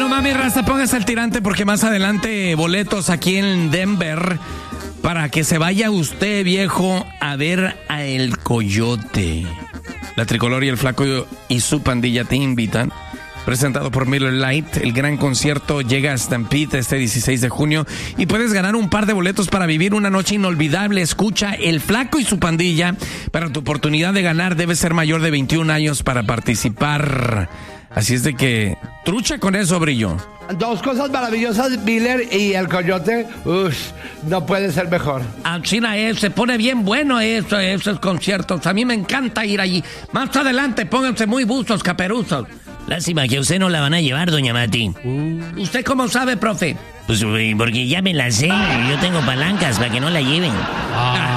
nomás, mi raza, póngase al tirante porque más adelante boletos aquí en Denver para que se vaya usted, viejo, a ver a El Coyote. La Tricolor y el Flaco y su pandilla te invitan. Presentado por Miller Lite, el gran concierto llega a Stampede este 16 de junio y puedes ganar un par de boletos para vivir una noche inolvidable. Escucha El Flaco y su pandilla. Para tu oportunidad de ganar debes ser mayor de 21 años para participar. Así es de que trucha con eso, Brillo. Dos cosas maravillosas, Miller y El Coyote. No puede ser mejor. China, se pone bien bueno esos conciertos. A mí me encanta ir allí. Más adelante, pónganse muy buzos, caperuzos. Lástima que a usted no la van a llevar, doña Mati. ¿Usted cómo sabe, profe? Pues porque ya me la sé. Yo tengo palancas para que no la lleven.